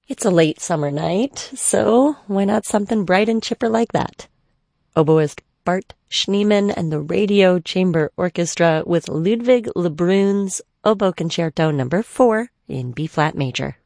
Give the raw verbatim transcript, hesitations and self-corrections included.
It's a late summer night, so why not something bright and chipper like that? Oboist Bart Schneemann and the Radio Chamber Orchestra with Ludwig Lebrun's Oboe Concerto number four in B-flat major.